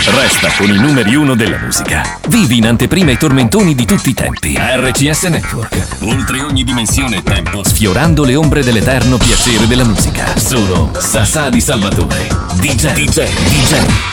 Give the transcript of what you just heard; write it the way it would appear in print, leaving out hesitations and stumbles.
Resta con i numeri 1 della musica. Vivi in anteprima i tormentoni di tutti i tempi. RCS Network. Oltre ogni dimensione e tempo. Sfiorando le ombre dell'eterno piacere della musica. Solo Sasà di Salvatore. DJ.